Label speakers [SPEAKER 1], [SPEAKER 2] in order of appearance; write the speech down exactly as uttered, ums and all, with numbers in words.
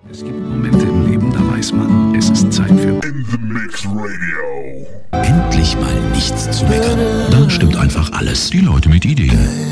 [SPEAKER 1] Es gibt Momente im Leben, da weiß man, es ist Zeit für
[SPEAKER 2] In the Mix Radio.
[SPEAKER 3] Endlich mal nichts zu meckern. Da stimmt einfach alles. Die Leute mit Ideen.